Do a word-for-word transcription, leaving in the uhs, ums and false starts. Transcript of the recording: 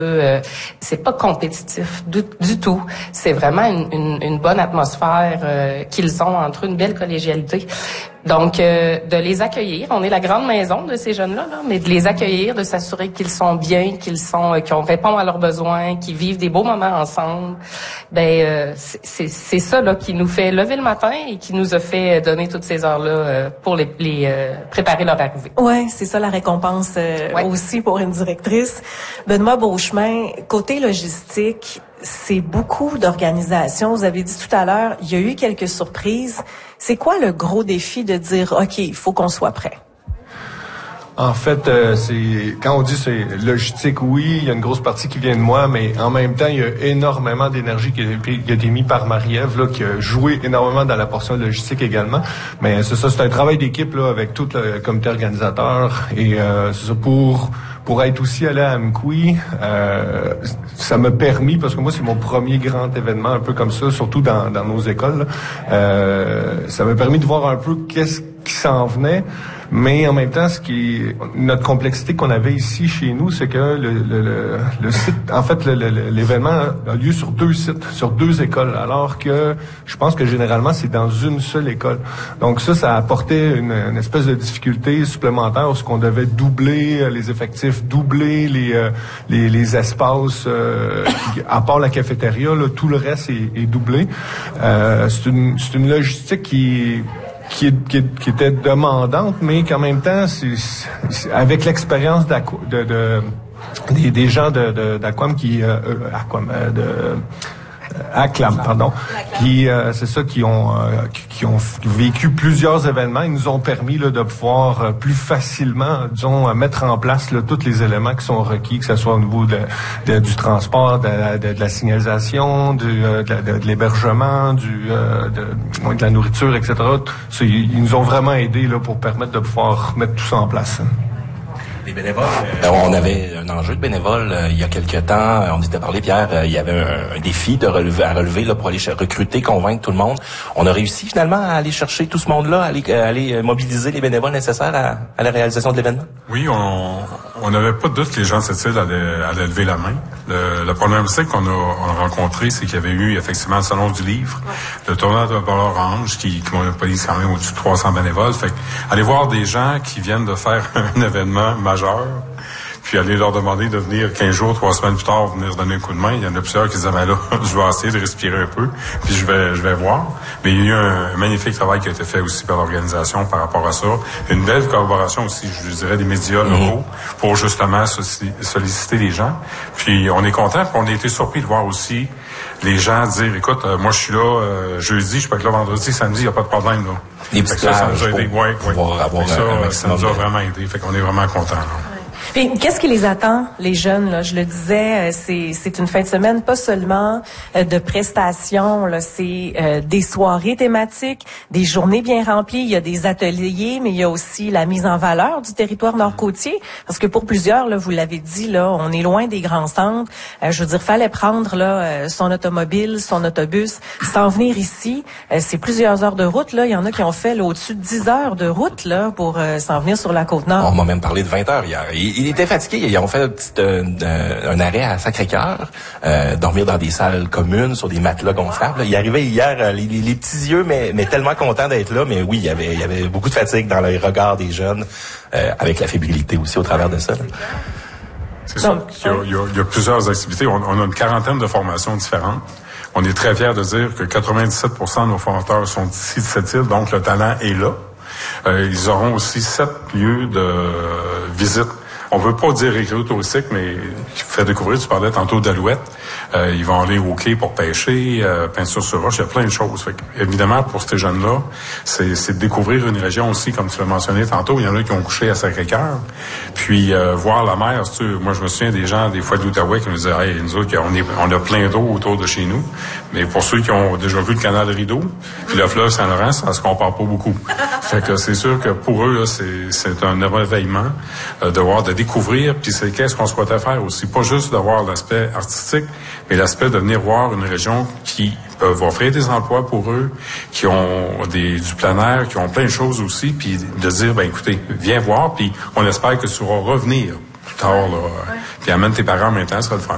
Euh, c'est pas compétitif du, du tout. C'est vraiment une, une, une bonne atmosphère euh, qu'ils ont entre eux, une belle collégialité. Donc, euh, de les accueillir, on est la grande maison de ces jeunes-là, là, mais de les accueillir, de s'assurer qu'ils sont bien, qu'ils sont, euh, qu'on répond à leurs besoins, qu'ils vivent des beaux moments ensemble. Ben, euh, c'est, c'est ça là qui nous fait lever le matin et qui nous a fait donner toutes ces heures-là euh, pour les, les euh, préparer leur arrivée. Ouais, c'est ça la récompense euh, ouais. aussi pour une directrice. Benoît Beauchemin, côté logistique, c'est beaucoup d'organisation. Vous avez dit tout à l'heure, il y a eu quelques surprises. C'est quoi le gros défi de dire, OK, il faut qu'on soit prêt? En fait, euh, c'est quand on dit c'est logistique, oui, il y a une grosse partie qui vient de moi, mais en même temps, il y a énormément d'énergie qui a, qui a été mise par Marie-Ève, là, qui a joué énormément dans la portion logistique également. Mais c'est ça, c'est un travail d'équipe là avec tout le comité organisateur et euh, c'est ça pour pour être aussi allé à Amqui, euh, ça m'a permis, parce que moi c'est mon premier grand événement un peu comme ça, surtout dans, dans nos écoles, là, euh, ça m'a permis de voir un peu qu'est-ce qui s'en venait. Mais en même temps, ce qui notre complexité qu'on avait ici chez nous, c'est que le, le, le, le site, en fait, le, le, l'événement a lieu sur deux sites, sur deux écoles, alors que je pense que généralement c'est dans une seule école. Donc ça, ça apportait une, une espèce de difficulté supplémentaire, parce qu'on devait doubler les effectifs, doubler les euh, les, les espaces, euh, à part la cafétéria, là, tout le reste est, est doublé. Euh, c'est une c'est une logistique qui Qui, qui, qui était demandante, mais qu'en même temps, c'est, c'est, avec l'expérience de, de, des, des gens de, de, d'Aquam qui... Euh, Aquam, euh, de... Acclam, pardon, qui euh, c'est ça qui ont euh, qui, qui ont vécu plusieurs événements. Ils nous ont permis là, de pouvoir euh, plus facilement, disons, mettre en place là, tous les éléments qui sont requis, que ce soit au niveau de, de, du transport, de, de, de la signalisation, du, euh, de, de, de l'hébergement, du euh, de, de la nourriture, et cetera. Ça, ils, ils nous ont vraiment aidés là pour permettre de pouvoir mettre tout ça en place. Les bénévoles, euh, on avait un enjeu de bénévoles euh, il y a quelque temps. On s'était parlé, Pierre, euh, il y avait un, un défi de relever, à relever là, pour aller recruter, convaincre tout le monde. On a réussi finalement à aller chercher tout ce monde-là, à aller, à aller mobiliser les bénévoles nécessaires à, à la réalisation de l'événement. Oui, on on n'avait pas de doute que les gens de cette île allaient, allaient lever la main. Le, le problème c'est qu'on a, on a rencontré, c'est qu'il y avait eu effectivement le salon du livre, le tournoi de Ball Orange, qui, qui m'a pas dit quand même au-dessus de trois cents bénévoles. Fait que, aller voir des gens qui viennent de faire un événement majeur, puis aller leur demander de venir quinze jours, trois semaines plus tard, venir se donner un coup de main. Il y en a plusieurs qui disaient, ben là, je vais essayer de respirer un peu, puis je vais je vais voir. Mais il y a eu un magnifique travail qui a été fait aussi par l'organisation par rapport à ça. Une belle collaboration aussi, je dirais, des médias locaux pour justement solliciter les gens. Puis on est content, puis on a été surpris de voir aussi les gens dire, écoute, euh, moi je suis là euh, jeudi, je peux être là vendredi, samedi, il n'y a pas de problème. Là. Des petites plages ça, ça nous a aidé. pour ouais, pouvoir ouais. avoir ça, un, un ça nous a vraiment aidé. Fait qu'on est vraiment contents. Puis, qu'est-ce qui les attend, les jeunes, là? Je le disais, c'est, c'est une fin de semaine, pas seulement euh, de prestations, là, c'est euh, des soirées thématiques, des journées bien remplies, il y a des ateliers, mais il y a aussi la mise en valeur du territoire nord-côtier, parce que pour plusieurs, là, vous l'avez dit, là, on est loin des grands centres. Euh, je veux dire, fallait prendre là euh, son automobile, son autobus, s'en venir ici. Euh, c'est plusieurs heures de route, là. Il y en a qui ont fait là, au-dessus de dix heures de route, là, pour euh, s'en venir sur la Côte-Nord. On m'a même parlé de vingt heures hier. Il, il était fatigué. Ils ont fait un, petit, euh, un arrêt à Sacré-Cœur, euh, dormir dans des salles communes sur des matelas gonflables. Là. Il arrivait hier, euh, les, les, les petits yeux, mais, mais tellement content d'être là. Mais oui, il y avait, il y avait beaucoup de fatigue dans les regards des jeunes, euh, avec la fébrilité aussi au travers de ça. Là. C'est ça. Il y, a, il, y a, il y a plusieurs activités. On, on a une quarantaine de formations différentes. On est très fiers de dire que quatre-vingt-dix-sept pour cent de nos formateurs sont ici de cette île, donc le talent est là. Euh, ils auront aussi sept lieux de euh, visite. On veut pas dire récré touristique, mais qui fait découvrir, tu parlais tantôt d'Alouette. Euh, ils vont aller au quai pour pêcher, euh, peinture sur roche, il y a plein de choses. Fait que, évidemment, pour ces jeunes-là, c'est, c'est de découvrir une région aussi, comme tu l'as mentionné tantôt. Il y en a qui ont couché à Sacré-Cœur. Puis, euh, voir la mer, tu, moi, je me souviens des gens, des fois de l'Outaouais, qui nous disaient, hey, nous autres, on, est, on a plein d'eau autour de chez nous. Mais pour ceux qui ont déjà vu le canal Rideau, puis le fleuve Saint-Laurent, ça se compare pas beaucoup. Fait que c'est sûr que pour eux, là, c'est, c'est un événement euh, de voir, de découvrir, puis c'est qu'est-ce qu'on souhaitait faire aussi. Pas juste d'avoir l'aspect artistique, mais l'aspect de venir voir une région qui peuvent offrir des emplois pour eux, qui ont des, du plein air, qui ont plein de choses aussi, puis de dire, ben écoutez, viens voir, puis on espère que tu vas revenir plus tard, là, puis amène tes parents en même temps, ça sera le fun.